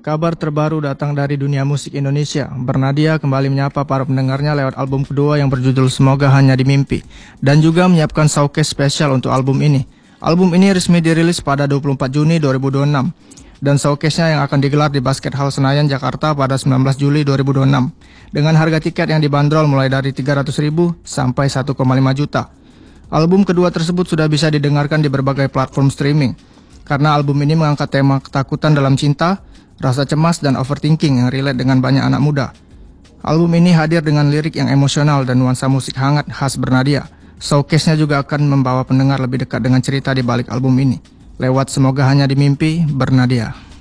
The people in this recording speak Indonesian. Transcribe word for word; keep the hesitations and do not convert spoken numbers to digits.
Kabar terbaru datang dari dunia musik Indonesia. Bernadia kembali menyapa para pendengarnya lewat album kedua yang berjudul Semoga Hanya di Mimpi, dan juga menyiapkan showcase spesial untuk album ini. Album ini resmi dirilis pada dua puluh empat Juni dua ribu dua puluh enam, dan showcase-nya yang akan digelar di Basket Hall Senayan, Jakarta pada sembilan belas Juli dua ribu dua puluh enam, dengan harga tiket yang dibanderol mulai dari tiga ratus ribu sampai satu koma lima juta. Album kedua tersebut sudah bisa didengarkan di berbagai platform streaming, karena album ini mengangkat tema ketakutan dalam cinta, rasa cemas, dan overthinking yang relate dengan banyak anak muda. Album ini hadir dengan lirik yang emosional dan nuansa musik hangat khas Bernadia. Showcase-nya juga akan membawa pendengar lebih dekat dengan cerita di balik album ini. Lewat Semoga Hanya di Mimpi, Bernadia.